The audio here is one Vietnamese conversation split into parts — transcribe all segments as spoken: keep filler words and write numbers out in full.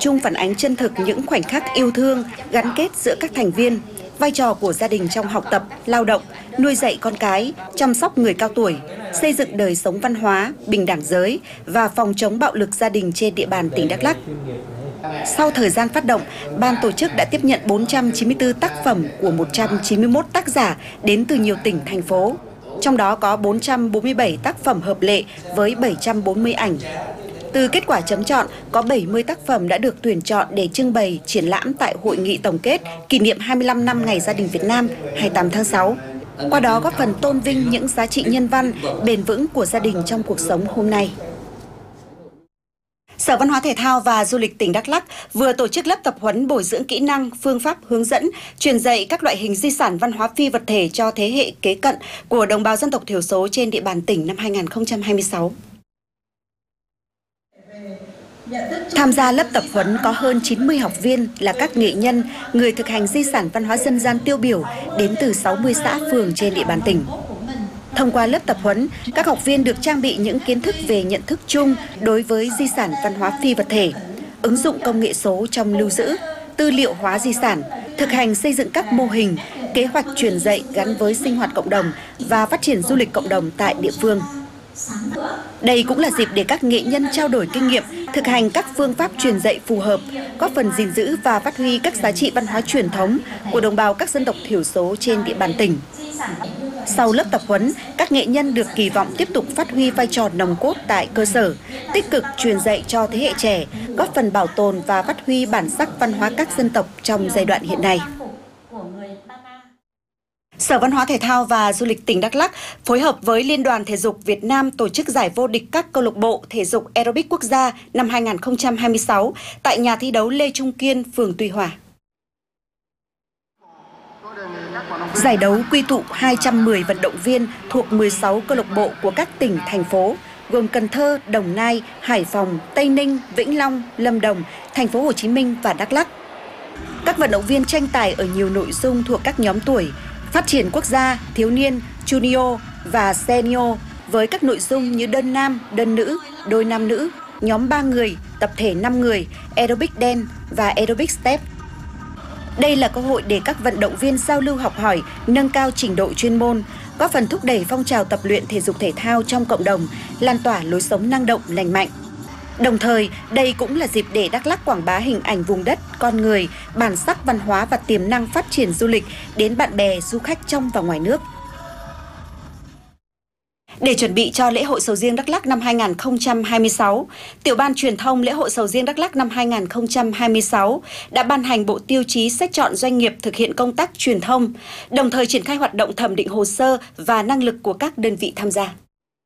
chung phản ánh chân thực những khoảnh khắc yêu thương, gắn kết giữa các thành viên, vai trò của gia đình trong học tập, lao động, nuôi dạy con cái, chăm sóc người cao tuổi, xây dựng đời sống văn hóa, bình đẳng giới và phòng chống bạo lực gia đình trên địa bàn tỉnh Đắk Lắk. Sau thời gian phát động, ban tổ chức đã tiếp nhận bốn trăm chín mươi tư tác phẩm của một trăm chín mươi mốt tác giả đến từ nhiều tỉnh, thành phố. Trong đó có bốn trăm bốn mươi bảy tác phẩm hợp lệ với bảy trăm bốn mươi ảnh. Từ kết quả chấm chọn, có bảy mươi tác phẩm đã được tuyển chọn để trưng bày, triển lãm tại Hội nghị tổng kết kỷ niệm hai mươi lăm năm Ngày Gia đình Việt Nam hai mươi tám tháng sáu. Qua đó góp phần tôn vinh những giá trị nhân văn, bền vững của gia đình trong cuộc sống hôm nay. Sở Văn hóa Thể thao và Du lịch tỉnh Đắk Lắk vừa tổ chức lớp tập huấn bồi dưỡng kỹ năng, phương pháp hướng dẫn, truyền dạy các loại hình di sản văn hóa phi vật thể cho thế hệ kế cận của đồng bào dân tộc thiểu số trên địa bàn tỉnh năm hai nghìn không trăm hai mươi sáu. Tham gia lớp tập huấn có hơn chín mươi học viên là các nghệ nhân, người thực hành di sản văn hóa dân gian tiêu biểu đến từ sáu mươi xã phường trên địa bàn tỉnh. Thông qua lớp tập huấn, các học viên được trang bị những kiến thức về nhận thức chung đối với di sản văn hóa phi vật thể, ứng dụng công nghệ số trong lưu giữ, tư liệu hóa di sản, thực hành xây dựng các mô hình, kế hoạch truyền dạy gắn với sinh hoạt cộng đồng và phát triển du lịch cộng đồng tại địa phương. Đây cũng là dịp để các nghệ nhân trao đổi kinh nghiệm, thực hành các phương pháp truyền dạy phù hợp, góp phần gìn giữ và phát huy các giá trị văn hóa truyền thống của đồng bào các dân tộc thiểu số trên địa bàn tỉnh. Sau lớp tập huấn, các nghệ nhân được kỳ vọng tiếp tục phát huy vai trò nòng cốt tại cơ sở, tích cực truyền dạy cho thế hệ trẻ, góp phần bảo tồn và phát huy bản sắc văn hóa các dân tộc trong giai đoạn hiện nay. Sở Văn hóa Thể thao và Du lịch tỉnh Đắk Lắk phối hợp với Liên đoàn Thể dục Việt Nam tổ chức giải vô địch các câu lạc bộ thể dục aerobic quốc gia năm hai nghìn không trăm hai mươi sáu tại nhà thi đấu Lê Trung Kiên, phường Tuy Hòa. Giải đấu quy tụ hai trăm mười vận động viên thuộc mười sáu câu lạc bộ của các tỉnh, thành phố, gồm Cần Thơ, Đồng Nai, Hải Phòng, Tây Ninh, Vĩnh Long, Lâm Đồng, Thành phố Hồ Chí Minh và Đắk Lắk. Các vận động viên tranh tài ở nhiều nội dung thuộc các nhóm tuổi, phát triển quốc gia, thiếu niên, junior và senior với các nội dung như đơn nam, đơn nữ, đôi nam nữ, nhóm ba người, tập thể năm người, aerobic dance và aerobic step. Đây là cơ hội để các vận động viên giao lưu học hỏi, nâng cao trình độ chuyên môn, góp phần thúc đẩy phong trào tập luyện thể dục thể thao trong cộng đồng, lan tỏa lối sống năng động, lành mạnh. Đồng thời, đây cũng là dịp để Đắk Lắk quảng bá hình ảnh vùng đất, con người, bản sắc văn hóa và tiềm năng phát triển du lịch đến bạn bè, du khách trong và ngoài nước. Để chuẩn bị cho lễ hội sầu riêng Đắk Lắk năm hai nghìn không trăm hai mươi sáu, Tiểu ban Truyền thông lễ hội sầu riêng Đắk Lắk năm hai nghìn không trăm hai mươi sáu đã ban hành bộ tiêu chí xét chọn doanh nghiệp thực hiện công tác truyền thông, đồng thời triển khai hoạt động thẩm định hồ sơ và năng lực của các đơn vị tham gia.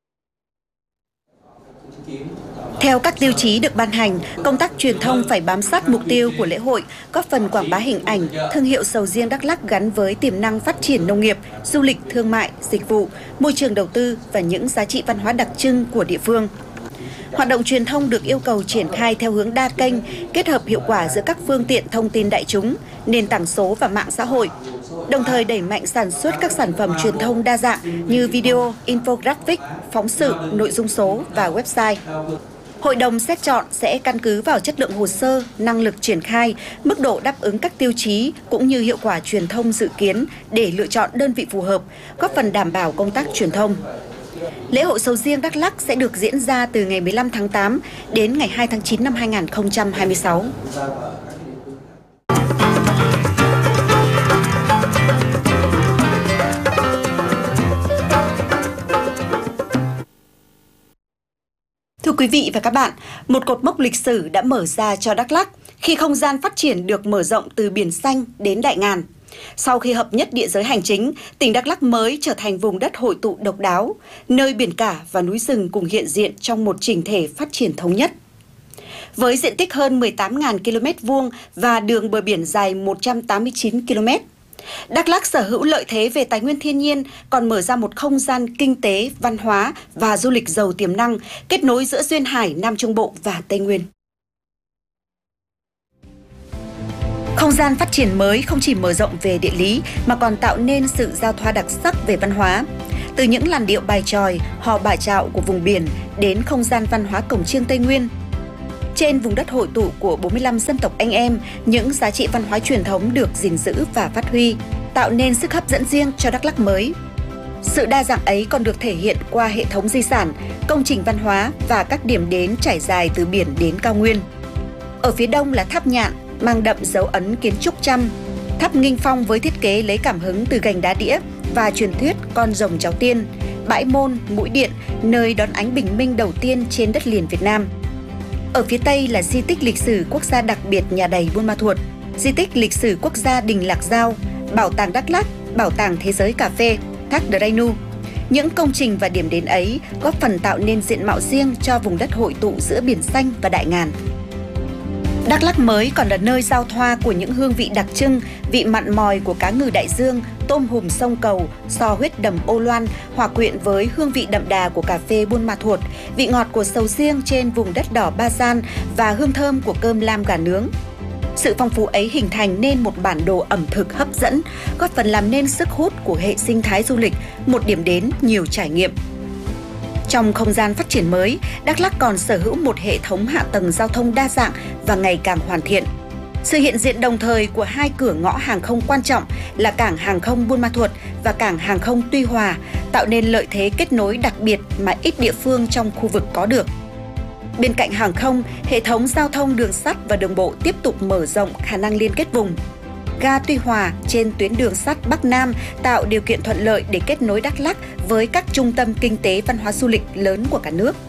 Theo các tiêu chí được ban hành, công tác truyền thông phải bám sát mục tiêu của lễ hội, góp phần quảng bá hình ảnh, thương hiệu sầu riêng Đắk Lắk gắn với tiềm năng phát triển nông nghiệp, du lịch, thương mại, dịch vụ, môi trường đầu tư và những giá trị văn hóa đặc trưng của địa phương. Hoạt động truyền thông được yêu cầu triển khai theo hướng đa kênh, kết hợp hiệu quả giữa các phương tiện thông tin đại chúng, nền tảng số và mạng xã hội, đồng thời đẩy mạnh sản xuất các sản phẩm truyền thông đa dạng như video, infographic, phóng sự, nội dung số và website. Hội đồng xét chọn sẽ căn cứ vào chất lượng hồ sơ, năng lực triển khai, mức độ đáp ứng các tiêu chí cũng như hiệu quả truyền thông dự kiến để lựa chọn đơn vị phù hợp, góp phần đảm bảo công tác truyền thông. Lễ hội sầu riêng Đắk Lắk sẽ được diễn ra từ ngày mười lăm tháng tám đến ngày hai tháng chín năm hai nghìn không trăm hai mươi sáu. Thưa quý vị và các bạn, một cột mốc lịch sử đã mở ra cho Đắk Lắk khi không gian phát triển được mở rộng từ biển xanh đến đại ngàn. Sau khi hợp nhất địa giới hành chính, tỉnh Đắk Lắk mới trở thành vùng đất hội tụ độc đáo, nơi biển cả và núi rừng cùng hiện diện trong một chỉnh thể phát triển thống nhất. Với diện tích hơn mười tám nghìn ki lô mét vuông và đường bờ biển dài một trăm tám mươi chín ki lô mét, Đắk Lắk sở hữu lợi thế về tài nguyên thiên nhiên, còn mở ra một không gian kinh tế, văn hóa và du lịch giàu tiềm năng, kết nối giữa duyên hải Nam Trung Bộ và Tây Nguyên. Không gian phát triển mới không chỉ mở rộng về địa lý mà còn tạo nên sự giao thoa đặc sắc về văn hóa. Từ những làn điệu bài chòi, hò bà chạo của vùng biển đến không gian văn hóa cổng chiêng Tây Nguyên. Trên vùng đất hội tụ của bốn mươi lăm dân tộc anh em, những giá trị văn hóa truyền thống được gìn giữ và phát huy, tạo nên sức hấp dẫn riêng cho Đắk Lắk mới. Sự đa dạng ấy còn được thể hiện qua hệ thống di sản, công trình văn hóa và các điểm đến trải dài từ biển đến cao nguyên. Ở phía đông là tháp Nhạn, mang đậm dấu ấn kiến trúc Chăm, tháp Nghinh Phong với thiết kế lấy cảm hứng từ gành đá đĩa và truyền thuyết con rồng cháu tiên, bãi Môn, Mũi Điện, nơi đón ánh bình minh đầu tiên trên đất liền Việt Nam. Ở phía tây là di tích lịch sử quốc gia đặc biệt Nhà Đầy Buôn Ma Thuột, di tích lịch sử quốc gia Đình Lạc Dao, Bảo tàng Đắk Lắk, Bảo tàng Thế giới cà phê, thác Drenu. Những công trình và điểm đến ấy góp phần tạo nên diện mạo riêng cho vùng đất hội tụ giữa biển xanh và đại ngàn. Đắk Lắk mới còn là nơi giao thoa của những hương vị đặc trưng, vị mặn mòi của cá ngừ đại dương, tôm hùm sông Cầu, sò huyết đầm Âu Loan hòa quyện với hương vị đậm đà của cà phê Buôn Ma Thuột, vị ngọt của sầu riêng trên vùng đất đỏ Ba Gian và hương thơm của cơm lam gà nướng. Sự phong phú ấy hình thành nên một bản đồ ẩm thực hấp dẫn, góp phần làm nên sức hút của hệ sinh thái du lịch, một điểm đến nhiều trải nghiệm. Trong không gian phát triển mới, Đắk Lắk còn sở hữu một hệ thống hạ tầng giao thông đa dạng và ngày càng hoàn thiện. Sự hiện diện đồng thời của hai cửa ngõ hàng không quan trọng là cảng hàng không Buôn Ma Thuột và cảng hàng không Tuy Hòa tạo nên lợi thế kết nối đặc biệt mà ít địa phương trong khu vực có được. Bên cạnh hàng không, hệ thống giao thông đường sắt và đường bộ tiếp tục mở rộng khả năng liên kết vùng. Ga Tuy Hòa trên tuyến đường sắt Bắc Nam tạo điều kiện thuận lợi để kết nối Đắk Lắk với các trung tâm kinh tế văn hóa du lịch lớn của cả nước.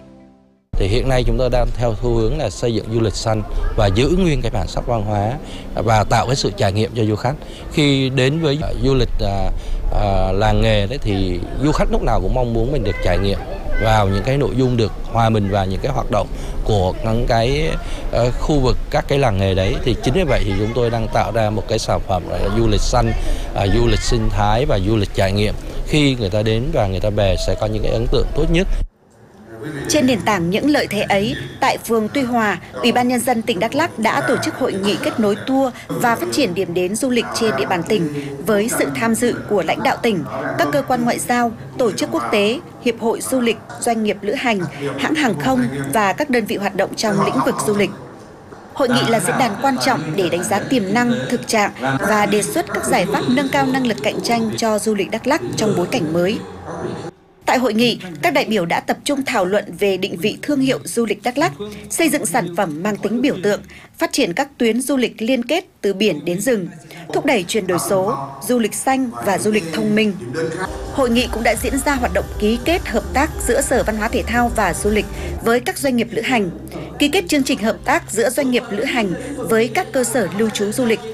Thì hiện nay chúng tôi đang theo xu hướng là xây dựng du lịch xanh và giữ nguyên cái bản sắc văn hóa và tạo cái sự trải nghiệm cho du khách. Khi đến với du lịch à, à, làng nghề đấy thì du khách lúc nào cũng mong muốn mình được trải nghiệm vào những cái nội dung, được hòa mình vào những cái hoạt động của những cái uh, khu vực, các cái làng nghề đấy. Thì chính vì vậy thì chúng tôi đang tạo ra một cái sản phẩm là du lịch xanh, uh, du lịch sinh thái và du lịch trải nghiệm. Khi người ta đến và người ta về sẽ có những cái ấn tượng tốt nhất. Trên nền tảng những lợi thế ấy, tại phường Tuy Hòa, Ủy ban Nhân dân tỉnh Đắk Lắk đã tổ chức hội nghị kết nối tour và phát triển điểm đến du lịch trên địa bàn tỉnh với sự tham dự của lãnh đạo tỉnh, các cơ quan ngoại giao, tổ chức quốc tế, hiệp hội du lịch, doanh nghiệp lữ hành, hãng hàng không và các đơn vị hoạt động trong lĩnh vực du lịch. Hội nghị là diễn đàn quan trọng để đánh giá tiềm năng, thực trạng và đề xuất các giải pháp nâng cao năng lực cạnh tranh cho du lịch Đắk Lắk trong bối cảnh mới. Tại hội nghị, các đại biểu đã tập trung thảo luận về định vị thương hiệu du lịch Đắk Lắk, xây dựng sản phẩm mang tính biểu tượng, phát triển các tuyến du lịch liên kết từ biển đến rừng, thúc đẩy chuyển đổi số, du lịch xanh và du lịch thông minh. Hội nghị cũng đã diễn ra hoạt động ký kết hợp tác giữa Sở Văn hóa Thể thao và Du lịch với các doanh nghiệp lữ hành, ký kết chương trình hợp tác giữa doanh nghiệp lữ hành với các cơ sở lưu trú du lịch.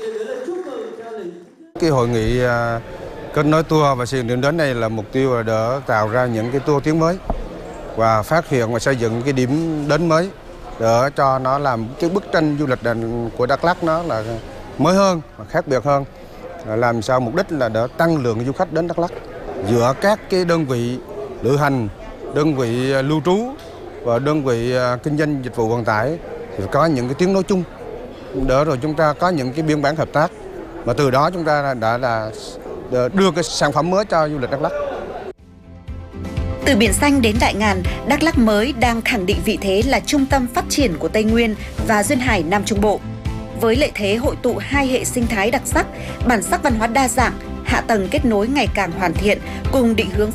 Cái hội nghị kết nối tour và xây dựng điểm đến này là mục tiêu là để tạo ra những cái tour tuyến mới và phát hiện và xây dựng cái điểm đến mới để cho nó làm cái bức tranh du lịch của Đắk Lắk nó là mới hơn và khác biệt hơn, làm sao mục đích là để tăng lượng du khách đến Đắk Lắk. Giữa các cái đơn vị lữ hành, đơn vị lưu trú và đơn vị kinh doanh dịch vụ vận tải thì có những cái tiếng nói chung để rồi chúng ta có những cái biên bản hợp tác mà từ đó chúng ta đã là đưa cái sản phẩm mới cho du lịch Đắk Lắk. Từ biển xanh đến đại ngàn, Đắk Lắk mới đang khẳng định vị thế là trung tâm phát triển của Tây Nguyên và duyên hải Nam Trung Bộ. Với lợi thế hội tụ hai hệ sinh thái đặc sắc, bản sắc văn hóa đa dạng, hạ tầng kết nối ngày càng hoàn thiện cùng định hướng